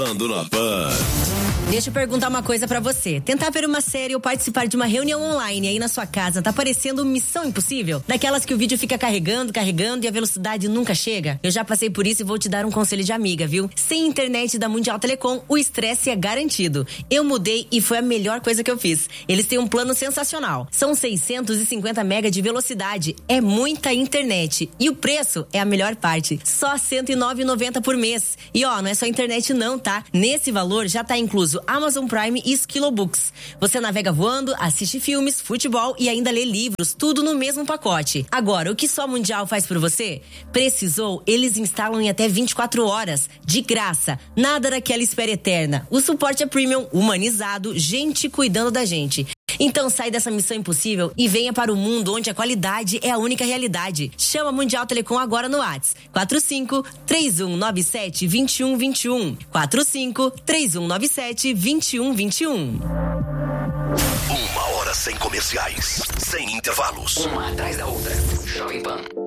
Ando na Pan. Deixa eu perguntar uma coisa pra você. Tentar ver uma série ou participar de uma reunião online aí na sua casa tá parecendo missão impossível? Daquelas que o vídeo fica carregando e a velocidade nunca chega? Eu já passei por isso e vou te dar um conselho de amiga, viu? Sem internet da Mundial Telecom, o estresse é garantido. Eu mudei e foi a melhor coisa que eu fiz. Eles têm um plano sensacional. São 650 mega de velocidade. É muita internet. E o preço é a melhor parte. Só R$ 109,90 por mês. E ó, não é só internet não, tá? Nesse valor já tá incluso Amazon Prime e Skillobooks. Você navega voando, assiste filmes, futebol e ainda lê livros, tudo no mesmo pacote. Agora, o que só Mundial faz por você? Precisou? Eles instalam em até 24 horas, de graça. Nada daquela espera eterna. O suporte é premium, humanizado, gente cuidando da gente. Então sai dessa missão impossível e venha para o mundo onde a qualidade é a única realidade. Chama Mundial Telecom agora no WhatsApp. 45-3197-2121. 45-3197-2121. 1 hora sem comerciais, sem intervalos. Uma atrás da outra. Jovem Pan.